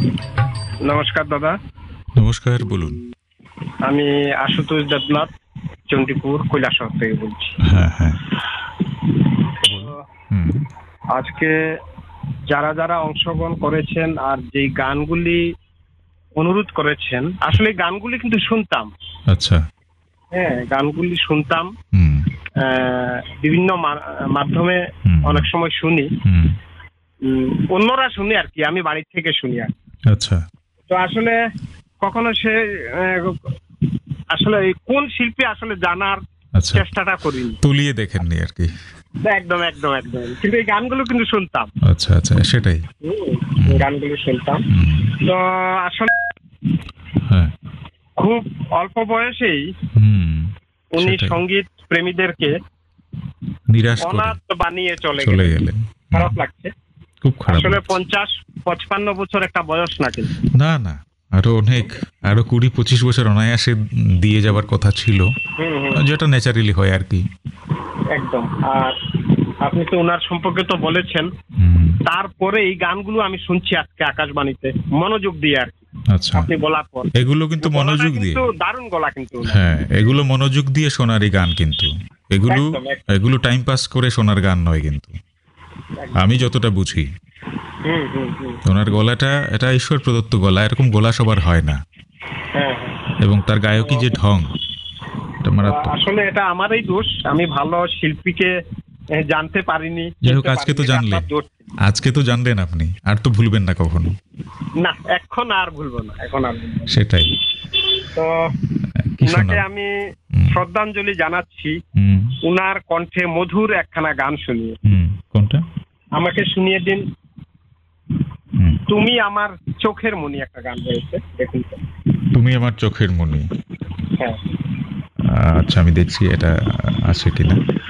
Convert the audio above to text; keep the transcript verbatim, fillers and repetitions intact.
নমস্কার দাদা। নমস্কার, বলুন। আমি আশুতোষ দেবনাথ, চণ্ডীপুর কৈলাসহর থেকে বলছি। হ্যাঁ হ্যাঁ তো হুম আজকে যারা যারা অংশগ্রহণ করেছেন আর যেই গানগুলি অনুরোধ করেছেন, আসলে এই গানগুলি কিন্তু শুনতাম। আচ্ছা। হ্যাঁ, গানগুলি শুনতাম হুম আহ, বিভিন্ন মা- মাধ্যমে হুম অনেক সময় শুনি। হুম উম, অন্যরা শুনি আর কি, আমি বাড়ির থেকে শুনি আর কি। আচ্ছা তো আসলে কখনো সে আহ, আসলে এই কোন শিল্পী আসলে জানার আচ্ছা চেষ্টাটা করিনি। তলিয়ে দেখেননি আর কি। একদম একদম একদম কিন্তু এই গানগুলো কিন্তু শুনতাম। আচ্ছা আচ্ছা, সেটাই। হুম, হুম। গানগুলো শুনতাম। হুম, তো আসলে হ্যাঁ। খুব অল্প বয়সেই হুম উনি সেটাই। সঙ্গীত প্রেমীদেরকে নিরাশ করে অনাথ বানিয়ে চলে চলে গেলেন। গেলেন। খারাপ লাগছে। খুব খারাপ আসলে লাগছে। পঞ্চাশ পঁচপান্ন বছর একটা বয়স না কিন্তু। না না, আরো অনেক, আরো কুড়ি পঁচিশ বছর অনায়াসে দিয়ে যাবার কথা ছিল, হুম হুম যেটা ন্যাচারালি হয় আর কি। একদম। আর আপনি তো ওনার সম্পর্কে তো বলেছেন, হুম, তারপরে এই গানগুলো আমি শুনছি আজকে আকাশবাণীতে মনোযোগ দিয়ে আর কি। আচ্ছা। আপনি বলার পর এগুলো কিন্তু গলাটা মনোযোগ দিয়ে, কিন্তু দারুণ গলা কিন্তু ওনার। হ্যাঁ, এগুলো মনোযোগ দিয়ে শোনারই গান কিন্তু। এগুলো একদম একদম এগুলো টাইম পাস করে শোনার গান নয় কিন্তু, একদম। আমি যতটা বুঝি। হুম হুম হুম ওনার গলাটা, এটা ঈশ্বর প্রদত্ত গলা, এরকম গলা সবার হয় না। হ্যাঁ হ্যাঁ। এবং তার গায়কী যে ঢং, এটা তো মারাত্মক। আসলে এটা আমারই দোষ, আমি ভালো শিল্পীকে আহ, জানতে পারিনি, যাই হোক, চিনতে আজকে তো পারিনি, এটা জানলেন, আপনার দোষ। আজকে তো জানলেন আপনি, আর তো ভুলবেন না কখনো। না, এখন আর ভুলবো না, এখন আর ভুলবো না। সেটাই। তো কি উনাকে শোনাব? আমি হুম। শ্রদ্ধাঞ্জলি জানাচ্ছি। হুম উনার কণ্ঠে মধুর একখানা গান শুনিয়ে হুম কোনটা? আমাকে শুনিয়ে দিন। হুম তুমি আমার চোখের মনি একটা গান রয়েছে, দেখুন তো। তুমি আমার চোখের মণি। হ্যাঁ। আচ্ছা, আমি দেখছি এটা আছে কিনা।